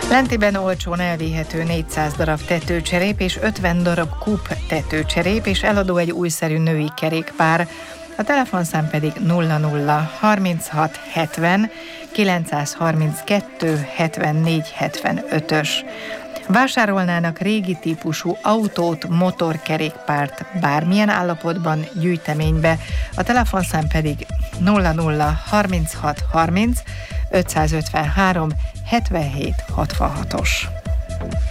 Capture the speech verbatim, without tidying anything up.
Lentiben olcsón elvihető négyszáz darab tetőcserép és ötven darab kup tetőcserép, és eladó egy újszerű női kerékpár. A telefonszám pedig nulla nulla harminchat hetven kilencszázharminckettő hetvennégy hetvenötös. Vásárolnának régi típusú autót, motorkerékpárt bármilyen állapotban gyűjteménybe, a telefonszám pedig nulla nulla harminchat harminc ötszázötvenhárom hetvenhét hatvanhatos.